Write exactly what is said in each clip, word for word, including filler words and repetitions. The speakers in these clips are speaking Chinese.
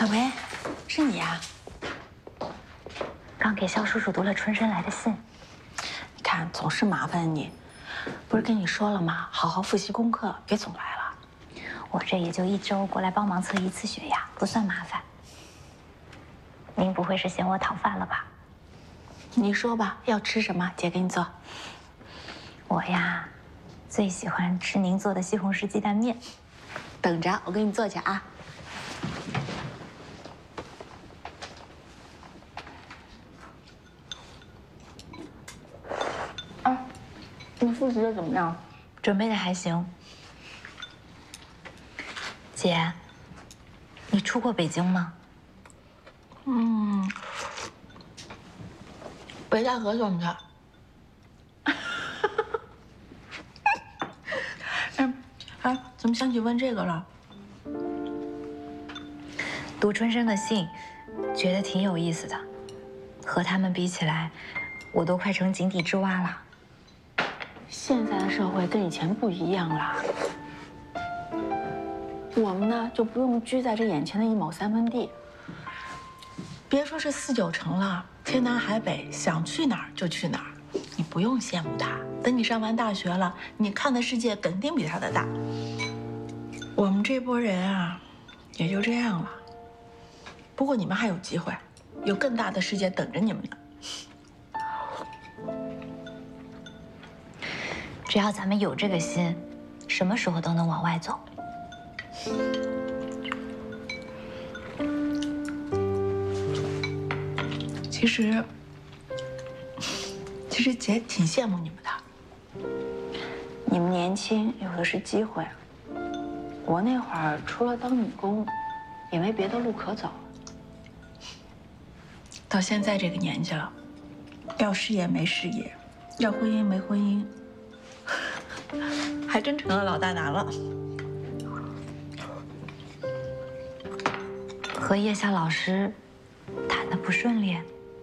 小梅，是你呀？ 刚给肖叔叔读了春生来的信。 你看，总是麻烦你。不是跟你说了吗？好好复习功课，别总来了。 我这也就一周过来帮忙测一次血压，不算麻烦。您不会是嫌我讨饭了吧？ 你说吧，要吃什么？姐给你做。 我呀，最喜欢吃您做的西红柿鸡蛋面。 等着，我给你做去啊。啊，你复习的怎么样？ 准备的还行。姐，你出过北京吗？ 嗯，北戴河算不算？哎，哎，怎么想起问这个了？ 读春生的信，觉得挺有意思的。和他们比起来，我都快成井底之蛙了。 现在的社会跟以前不一样了。我们呢，就不用拘在这眼前的一亩三分地。别说是四九城了，天南海北，想去哪儿就去哪儿。你不用羡慕他，等你上完大学了，你看的世界肯定比他的大。我们这波人啊，也就这样了。不过你们还有机会，有更大的世界等着你们呢。 只要咱们有这个心，什么时候都能往外走。 其实，其实姐挺羡慕你们的。你们年轻，有的是机会。我那会儿除了当女工，也没别的路可走。到现在这个年纪了，要事业没事业，要婚姻没婚姻，还真成了老大难了。 和叶夏老师谈的不顺利，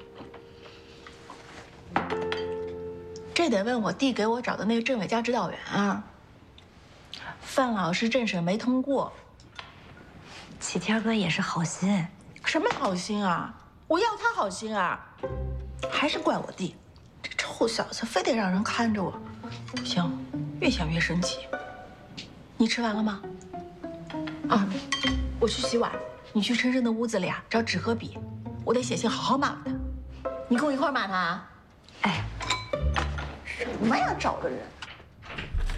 这得问我弟给我找的那个政委加指导员啊。范老师政审没通过。 启天哥也是好心， 什么好心啊？我要他好心啊！还是怪我弟，这臭小子非得让人看着我。不行，越想越生气。你吃完了吗？啊，我去洗碗，你去琛琛的屋子里啊找纸和笔，我得写信好好骂骂他。你跟我一块骂他啊？ 哎， 什么呀，找个人！